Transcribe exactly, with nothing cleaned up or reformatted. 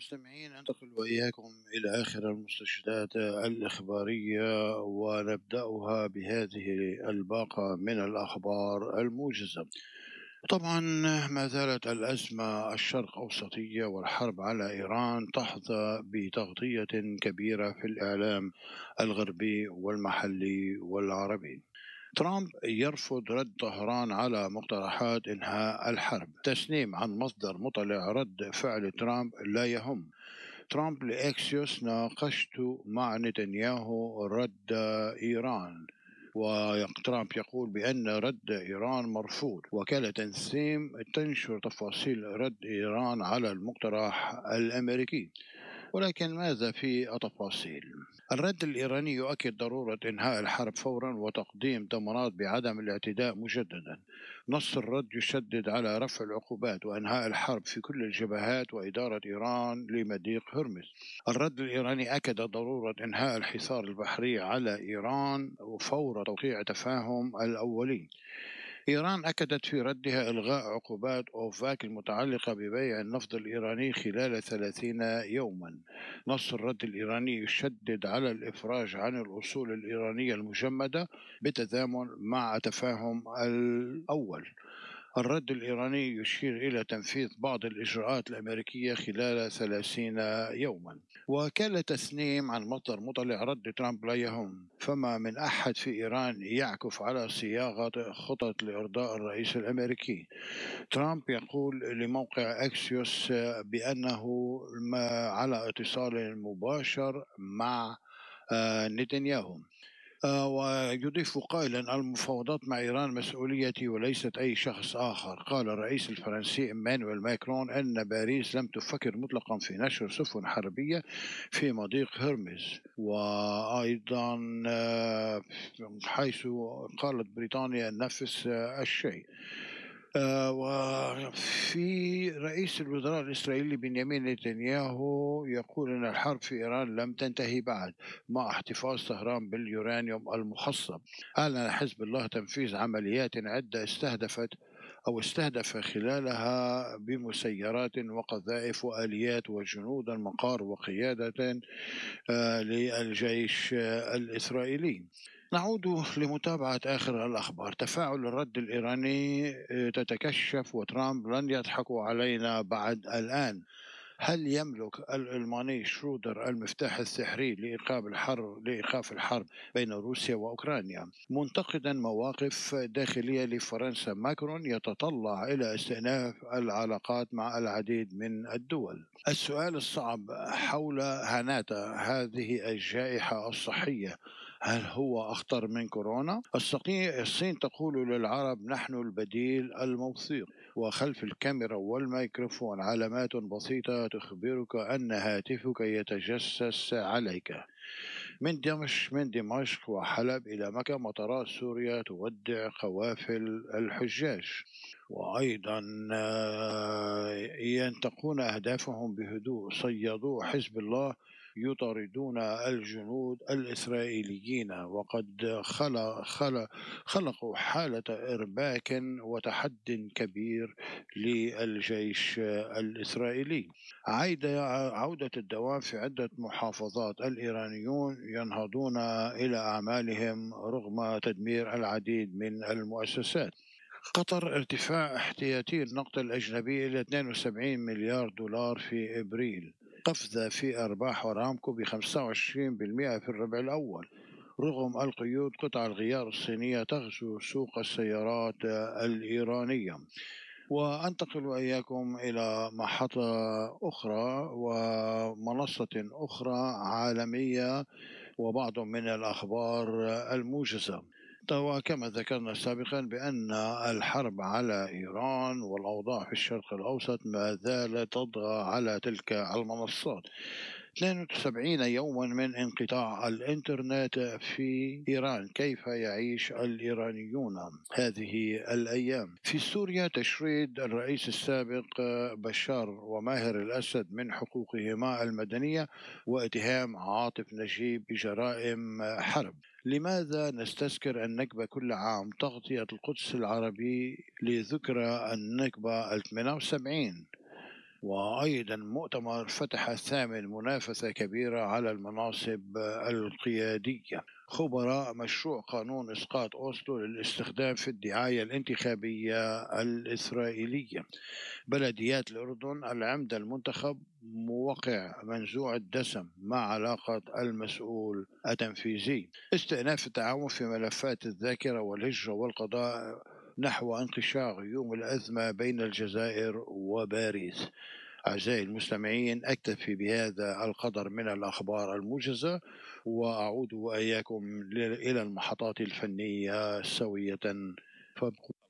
المستمعين، أنتقل وإياكم إلى آخر المستجدات الإخبارية، ونبدأها بهذه الباقة من الأخبار الموجزة. طبعا ما زالت الأزمة الشرق أوسطية والحرب على إيران تحظى بتغطية كبيرة في الإعلام الغربي والمحلي والعربي. ترامب يرفض رد طهران على مقترحات إنهاء الحرب. تسنيم عن مصدر مطلع: رد فعل ترامب لا يهم. ترامب لإكسيوس: ناقشت مع نتنياهو رد إيران. وترامب يقول بأن رد إيران مرفوض. وكالة تنسيم تنشر تفاصيل رد إيران على المقترح الأمريكي، ولكن ماذا في التفاصيل؟ الرد الإيراني يؤكد ضرورة إنهاء الحرب فورا وتقديم ضمانات بعدم الاعتداء مجددا. نص الرد يشدد على رفع العقوبات وإنهاء الحرب في كل الجبهات وإدارة إيران لمضيق هرمز. الرد الإيراني أكد ضرورة إنهاء الحصار البحري على إيران وفور توقيع تفاهم الأولي. إيران أكدت في ردها إلغاء عقوبات أوفاك المتعلقة ببيع النفط الإيراني خلال ثلاثين يوما. نص الرد الإيراني يشدد على الإفراج عن الأصول الإيرانية المجمدة بالتزامن مع تفاهم الأول. الرد الإيراني يشير إلى تنفيذ بعض الإجراءات الأمريكية خلال ثلاثين يوما. وكالة تسنيم عن مصدر مطلع: رد ترامب لا يهم، فما من أحد في إيران يعكف على صياغة خطط لإرضاء الرئيس الأمريكي. ترامب يقول لموقع أكسيوس بأنه ما على اتصال مباشر مع نتنياهو. آه، ويضيف قائلا: المفاوضات مع إيران مسؤوليتي وليست أي شخص آخر. قال الرئيس الفرنسي إيمانويل ماكرون أن باريس لم تفكر مطلقا في نشر سفن حربية في مضيق هرمز. وأيضا آه، حيث قالت بريطانيا نفس آه، الشيء. آه، وفي رئيس الوزراء الإسرائيلي بنيامين نتنياهو يقول أن الحرب في إيران لم تنتهي بعد مع احتفاظ طهران باليورانيوم المخصب. أعلن حزب الله تنفيذ عمليات عدة استهدفت أو استهدف خلالها بمسيرات وقذائف وآليات وجنودا مقار وقيادة آه، للجيش آه، الإسرائيلي. نعود لمتابعة آخر الأخبار. تفاعل الرد الإيراني آه، تتكشف وترامب: لن يضحكوا علينا بعد الآن. هل يملك الألماني شرودر المفتاح السحري لإيقاف الحرب لإيقاف الحرب بين روسيا وأوكرانيا؟ منتقدا مواقف داخلية لفرنسا، ماكرون يتطلع إلى استئناف العلاقات مع العديد من الدول. السؤال الصعب حول هاناتا: هذه الجائحة الصحية هل هو أخطر من كورونا؟ الصين تقول للعرب: نحن البديل الموثوق. وخلف الكاميرا والميكروفون علامات بسيطة تخبرك أن هاتفك يتجسس عليك. من دمشق من دمشق وحلب إلى مكة، مطارات سوريا تودع قوافل الحجاج. وأيضا آه، ينتقون أهدافهم بهدوء. صيادو حزب الله يطاردون الجنود الإسرائيليين، وقد خلق خلق خلقوا حالة إرباك وتحد كبير للجيش الإسرائيلي. عودة الدوام في عدة محافظات. الإيرانيون ينهضون إلى أعمالهم رغم تدمير العديد من المؤسسات. قطر: ارتفاع احتياطي النقد الأجنبي إلى اثنين وسبعين مليار دولار في إبريل. قفزة في أرباح أرامكو ب خمسة وعشرين بالمئة في الربع الأول رغم القيود. قطع الغيار الصينية تغزو سوق السيارات الإيرانية. وأنتقل وإياكم إلى محطة أخرى ومنصة أخرى عالمية وبعض من الأخبار الموجزة. وكما ذكرنا سابقا بأن الحرب على إيران والأوضاع في الشرق الأوسط ما زالت تطغى على تلك المنصات. اثنين وسبعين يوما من انقطاع الإنترنت في إيران. كيف يعيش الإيرانيون هذه الأيام؟ في سوريا: تشريد الرئيس السابق بشار وماهر الأسد من حقوقهما المدنية، واتهام عاطف نجيب بجرائم حرب. لماذا نستذكر النكبة كل عام؟ تغطية القدس العربي لذكرى النكبة ثمانية وسبعين. وأيضا مؤتمر فتح الثامن منافسة كبيرة على المناصب القيادية. خبراء مشروع قانون إسقاط أوسلو للاستخدام في الدعاية الانتخابية الإسرائيلية. بلديات الأردن العمدة المنتخب موقع منزوع الدسم مع علاقة المسؤول التنفيذي. استئناف التعاون في ملفات الذاكرة والهجرة والقضاء نحو انقشاع غيوم الأزمة بين الجزائر وباريس. أعزائي المستمعين، أكتفي بهذا القدر من الأخبار الموجزة، وأعود وإياكم إلى المحطات الفنية سوية. فابقوا